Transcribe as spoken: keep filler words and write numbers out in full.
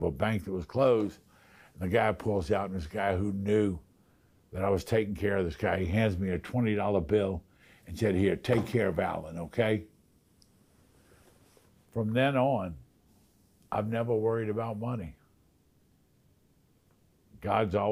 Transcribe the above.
a bank that was closed. And the guy pulls out, and this guy who knew that I was taking care of this guy, he hands me a twenty dollar bill and said, "Here, take care of Alan, okay?" From then on, I've never worried about money. God's always